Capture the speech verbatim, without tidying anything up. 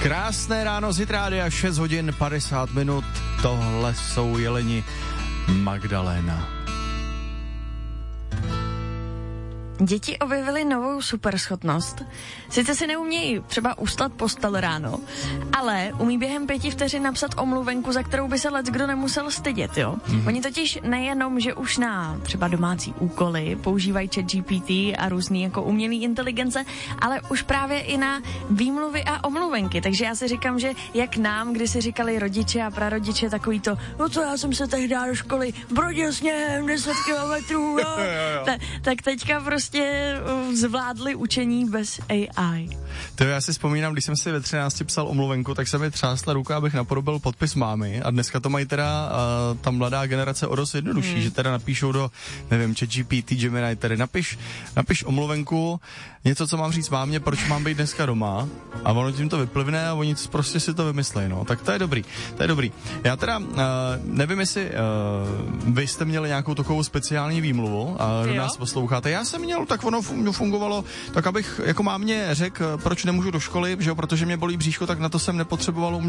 Krásné ráno z Hit Rádia, šest hodin padesát minut, tohle jsou Jeleni Magdalena. Děti objevily novou superschopnost. Sice si neumějí třeba ustat postel ráno, ale umí během pěti vteřin napsat omluvenku, za kterou by se leckdo nemusel stydět, jo? Mm. Oni totiž nejenom, že už na třeba domácí úkoly používají ChatGPT a různý jako umělý inteligence, ale už právě i na výmluvy a omluvenky. Takže já si říkám, že jak nám, kdy si říkali rodiče a prarodiče takový to, no to já jsem se tehdy do školy brodil sněhem deset kilometrů, jo? Ta, tak teďka prostě Prostě zvládli učení bez A I. To já si vzpomínám, když jsem si ve třinácti psal omluvenku, tak se mi třásla ruka, abych napodobil podpis mámy a dneska to mají teda uh, ta mladá generace o dost jednodušší, hmm. že teda napíšou do, nevím, ChatGPT, Gemini, tedy napiš, napiš omluvenku, něco, co mám říct mámě, proč mám být dneska doma a ono tím to vyplivne a oni prostě si to vymyslej, no. Tak to je dobrý, to je dobrý. Já teda uh, nevím, jestli uh, vy jste měli nějakou takovou speciální výmluvu a uh, nás posloucháte. Já jsem měl, tak ono fungovalo, tak abych jako mámě řekl, proč nemůžu do školy, že jo, protože mě bolí bříško, tak na to jsem nepotřeboval